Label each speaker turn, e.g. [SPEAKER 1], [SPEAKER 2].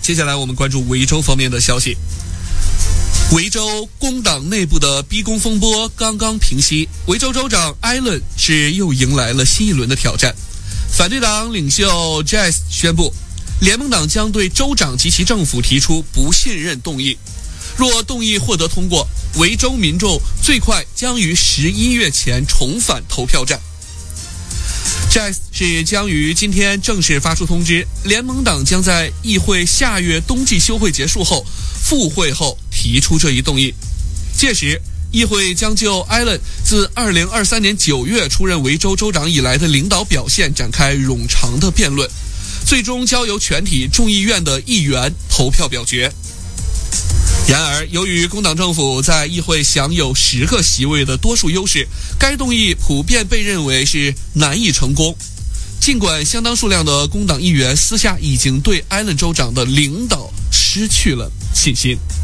[SPEAKER 1] 接下来我们关注维州方面的消息。维州工党内部的逼宫风波刚刚平息，维州州长艾伦是又迎来了新一轮的挑战。反对党领袖 Jess 宣布，联盟党将对州长及其政府提出不信任动议。若动议获得通过，维州民众最快将于11月前重返投票站。Jess 是将于今天正式发出通知，联盟党将在议会下月冬季休会结束后复会后提出这一动议。届时，议会将就艾伦自2023年9月出任维州州长以来的领导表现展开冗长的辩论，最终交由全体众议院的议员投票表决。然而，由于工党政府在议会享有10个席位的多数优势，该动议普遍被认为是难以成功。尽管相当数量的工党议员私下已经对艾伦州长的领导失去了信心。